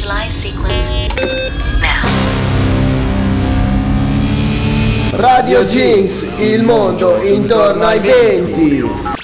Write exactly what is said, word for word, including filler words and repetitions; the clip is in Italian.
Fly sequence now. Radio Jinx, il mondo intorno ai venti.